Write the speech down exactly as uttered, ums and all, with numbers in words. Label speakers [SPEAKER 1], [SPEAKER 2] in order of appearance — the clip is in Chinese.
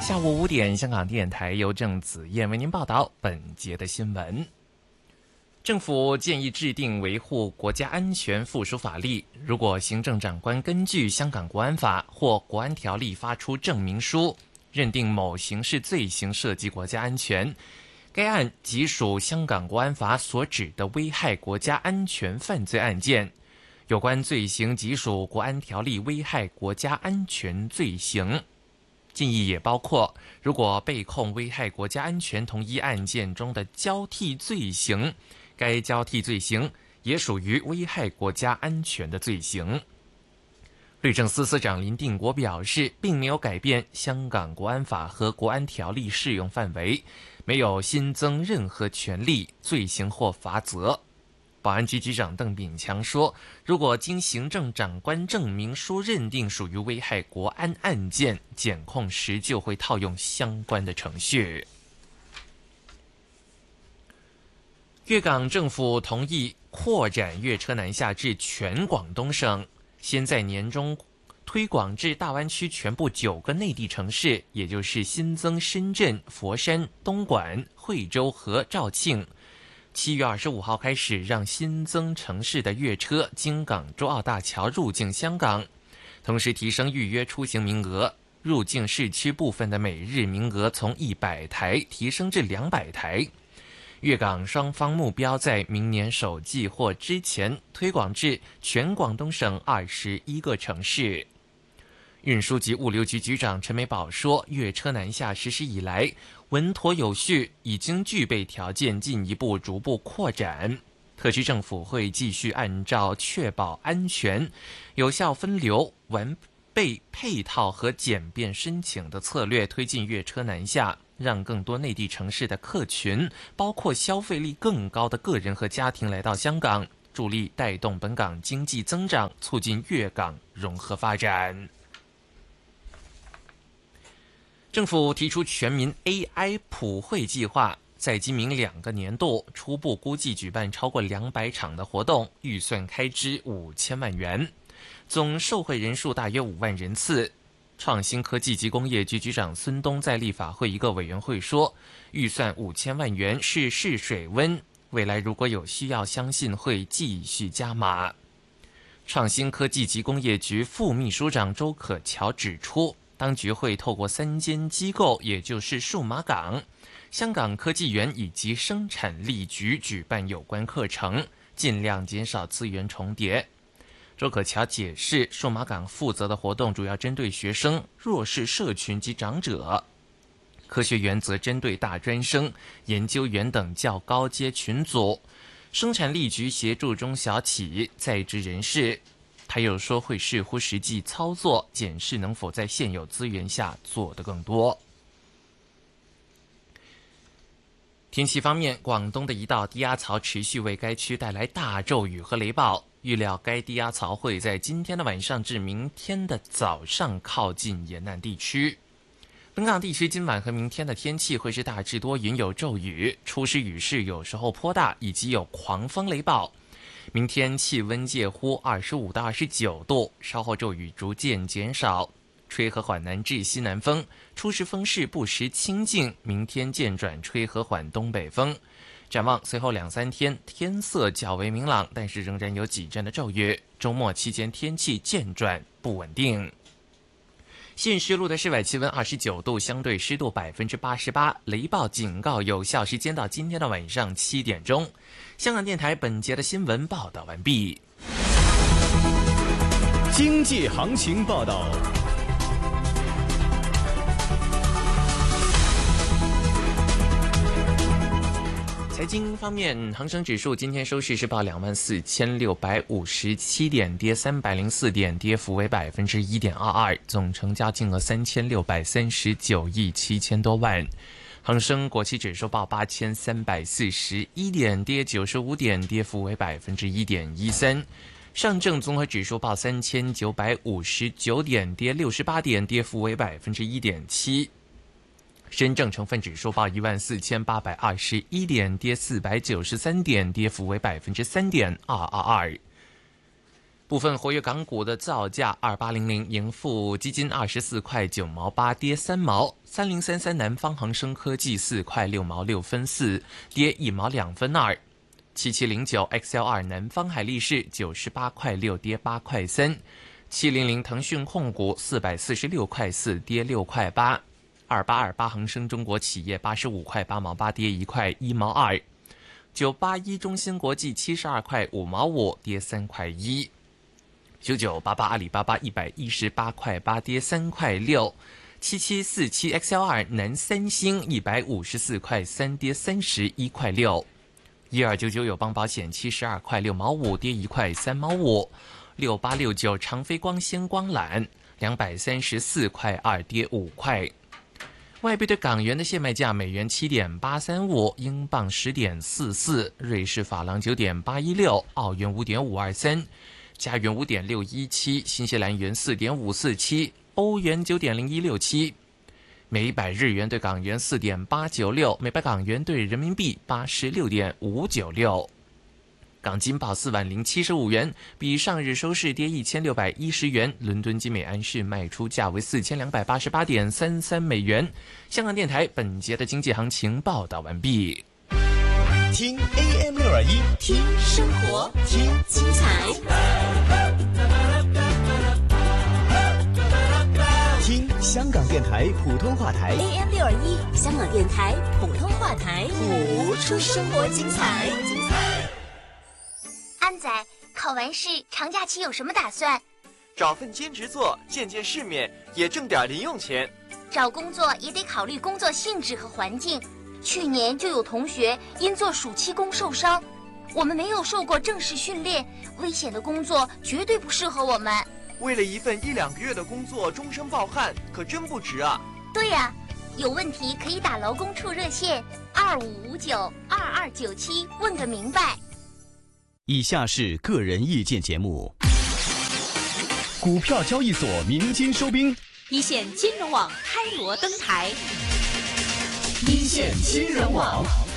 [SPEAKER 1] 下午五点，香港电台由郑子燕为您报道本节的新闻。政府建议制定维护国家安全附属法例，如果行政长官根据香港国安法或国安条例发出证明书，认定某刑事罪行涉及国家安全，该案即属香港国安法所指的危害国家安全犯罪案件，有关罪行即属国安条例危害国家安全罪行。建议也包括，如果被控危害国家安全同一案件中的交替罪行，该交替罪行也属于危害国家安全的罪行。律政司司长林定国表示，并没有改变香港国安法和国安条例适用范围，没有新增任何权利、罪行或罚则。保安局局长邓炳强说，如果经行政长官证明书认定属于危害国安案件，检控时就会套用相关的程序。粤港政府同意扩展粤车南下至全广东省，先在年中推广至大湾区全部九个内地城市，也就是新增深圳、佛山、东莞、惠州和肇庆。七月二十五号开始，让新增城市的粤车经港珠澳大桥入境香港，同时提升预约出行名额，入境市区部分的每日名额从一百台提升至两百台。粤港双方目标在明年首季或之前推广至全广东省二十一个城市。运输及物流局局长陈美宝说，粤车南下实施以来稳妥有序，已经具备条件进一步逐步扩展。特区政府会继续按照确保安全、有效分流、完备配套和简便申请的策略，推进粤车南下，让更多内地城市的客群，包括消费力更高的个人和家庭来到香港，助力带动本港经济增长，促进粤港融合发展。政府提出全民 A I 普惠计划，在今明两个年度初步估计举办超过两百场的活动，预算开支五千万元，总受惠人数大约五万人次。创新科技及工业局局长孙东在立法会一个委员会说，预算五千万元是试水温，未来如果有需要，相信会继续加码。创新科技及工业局副秘书长周可乔指出，当局会透过三间机构，也就是数码港、香港科技园以及生产力局举办有关课程，尽量减少资源重叠。周可乔解释，数码港负责的活动主要针对学生、弱势社群及长者，科学园则针对大专生、研究员等较高阶群组，生产力局协助中小企、在职人士。他又说，会视乎实际操作，检视能否在现有资源下做得更多。天气方面，广东的一道低压槽持续为该区带来大骤雨和雷暴，预料该低压槽会在今天的晚上至明天的早上靠近沿岸地区。本港地区今晚和明天的天气会是大致多云有骤雨，初时雨势有时候颇大，以及有狂风雷暴。明天气温介乎二十五到二十九度，稍后骤雨逐渐减少，吹和缓南至西南风，初时风势不时清劲，明天渐转吹和缓东北风。展望随后两三天天色较为明朗，但是仍然有几阵的骤雨，周末期间天气渐转不稳定。现时录的室外气温二十九度，相对湿度百分之八十八，雷暴警告有效时间到今天的晚上七点钟。香港电台本节的新闻报道完毕。
[SPEAKER 2] 经济行情报道。
[SPEAKER 1] 财经方面，恒生指数今天收市是报两万四千六百五十七点，跌三百零四点，跌幅为百分之一点二二，总成交金额三千六百三十九亿七千多万。恒生国企指数报八千三百四十一点，跌九十五点，跌幅为百分之一点一三。上证综合指数报三千九百五十九点，跌六十八点，跌幅为百分之一点七。深证成分指数报一万四千八百二十一点，跌四百九十三点，跌幅为百分之三点二二二。 部分活跃港股的造价：二八零零盈富基金二十四块九毛八，跌三毛；三零三三南方恒生科技四块六毛六分四，跌一毛两分二；七七零九 X L 二南方海力士九十八块六，跌八块三；七零零腾讯控股四百四十六块四，跌六块八；二八二八恒生中国企业八十五块八毛八，跌一块一毛二；九八一中芯国际七十二块五毛五，跌三块一。九九八八阿里巴巴一百一十八块八，跌三块六；七七四七 X L 二南三星一百五十四块三，跌三十一块六；一二九九友邦保险七十二块六毛五，跌一块三毛五；六八六九长飞光纤光缆两百三十四块二，跌五块。外币对港元的现卖价：美元七点八三五，英镑十点四四，瑞士法郎九点八一六，澳元五点五二三。加元五点六一七，新西兰元四点五四七，欧元九点零一六七，每百日元对港元四点八九六，每百港元对人民币八十六点五九六。港金报四万零七十五元，比上日收市跌一千六百一十元。伦敦金每安士卖出价为四千两百八十八点三三美元。香港电台本节的经济行情报道完毕。
[SPEAKER 2] 听 A M 六二一，
[SPEAKER 3] 听生活，听精彩，
[SPEAKER 2] 听香港电台普通话台
[SPEAKER 3] A M 六二一，香港电台普通话台，
[SPEAKER 2] 谱
[SPEAKER 3] 出生活精彩。
[SPEAKER 4] 安仔，考完试长假期有什么打算？
[SPEAKER 5] 找份兼职做，见见世面，也挣点零用钱。
[SPEAKER 4] 找工作也得考虑工作性质和环境。去年就有同学因做暑期工受伤，我们没有受过正式训练，危险的工作绝对不适合我们。
[SPEAKER 5] 为了一份一两个月的工作终身抱憾，可真不值啊！
[SPEAKER 4] 对呀、啊，有问题可以打劳工处热线二五五九二二九七问个明白。
[SPEAKER 2] 以下是个人意见节目。股票交易所鸣金收兵，
[SPEAKER 3] 一线金融网开锣登台。
[SPEAKER 2] 一线金融网。